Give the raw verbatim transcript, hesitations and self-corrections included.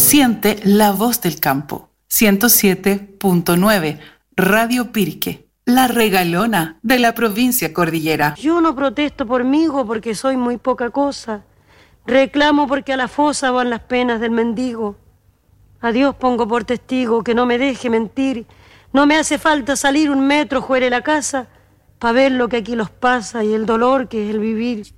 Siente la voz del campo. ciento siete punto nueve Radio Pirque, la regalona de la provincia cordillera. Yo no protesto por mí porque soy muy poca cosa. Reclamo porque a la fosa van las penas del mendigo. A Dios pongo por testigo que no me deje mentir. No me hace falta salir un metro fuera de la casa para ver lo que aquí los pasa y el dolor que es el vivir.